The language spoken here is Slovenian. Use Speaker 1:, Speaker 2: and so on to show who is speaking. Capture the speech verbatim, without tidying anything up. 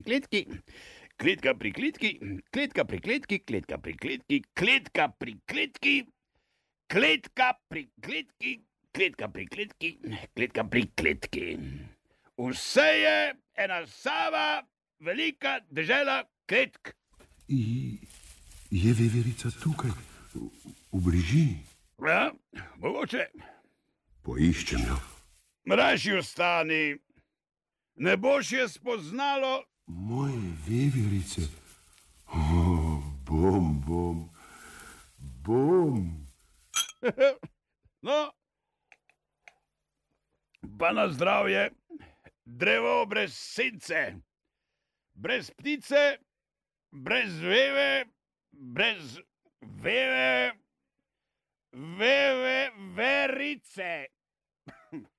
Speaker 1: kletki, kletka pri kletki, kletka pri kletki, kletka pri kletki, kletka pri kletki, kletka pri kletki, kletka pri kletki, kletka pri kletki. Vse je ena sama velika dežela kletk.
Speaker 2: I, je veverica tukaj, v, v bližini?
Speaker 1: Ja, mogoče.
Speaker 2: Poiščem jo.
Speaker 1: Mraši ostani, ne boš je spoznalo.
Speaker 2: Moje veverice, oh, bom, bom, bom.
Speaker 1: No, pa na zdravje, drevo brez sence, brez ptice, brez veve, brez veve, veve verice.